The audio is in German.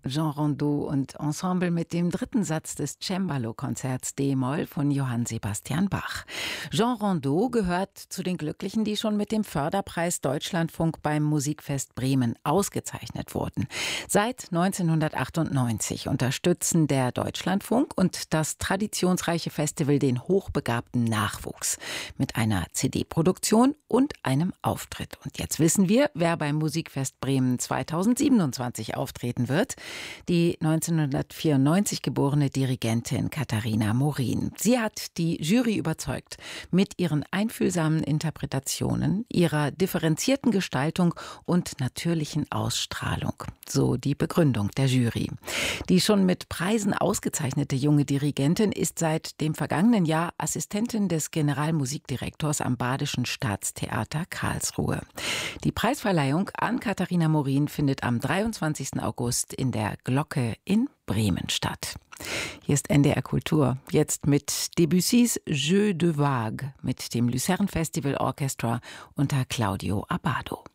Jean Rondeau und Ensemble mit dem dritten Satz des Cembalo-Konzerts D-Moll von Johann Sebastian Bach. Jean Rondeau gehört zu den Glücklichen, die schon mit dem Förderpreis Deutschlandfunk beim Musikfest Bremen ausgezeichnet wurden. Seit 1998 unterstützen der Deutschlandfunk und das traditionsreiche Festival den hochbegabten Nachwuchs mit einer CD-Produktion und einem Auftritt. Und jetzt wissen wir, wer beim Musikfest Bremen 2027 auftreten wird. Die 1994 geborene Dirigentin Katharina Morin. Sie hat die Jury überzeugt mit ihren einfühlsamen Interpretationen, ihrer differenzierten Gestaltung und natürlichen Ausstrahlung. So die Begründung der Jury. Die schon mit Preisen ausgezeichnete junge Dirigentin ist seit dem vergangenen Jahr Assistentin des Generalmusikdirektors am Badischen Staatstheater Karlsruhe. Die Preisverleihung an Katharina Morin findet am 23. August in der Glocke in Bremen statt. Hier ist NDR Kultur, jetzt mit Debussys Jeu de Vague mit dem Lucerne Festival Orchestra unter Claudio Abbado.